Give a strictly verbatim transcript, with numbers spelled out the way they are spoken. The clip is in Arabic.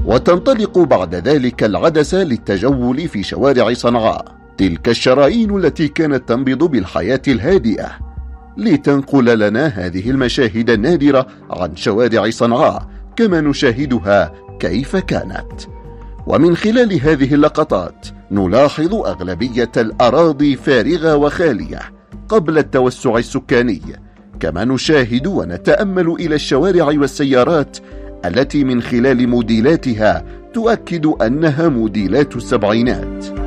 وتنطلق بعد ذلك العدسة للتجول في شوارع صنعاء، تلك الشرايين التي كانت تنبض بالحياة الهادئة، لتنقل لنا هذه المشاهد النادرة عن شوارع صنعاء كما نشاهدها كيف كانت. ومن خلال هذه اللقطات نلاحظ أغلبية الأراضي فارغة وخالية قبل التوسع السكاني، كما نشاهد ونتأمل إلى الشوارع والسيارات التي من خلال موديلاتها تؤكد أنها موديلات السبعينات.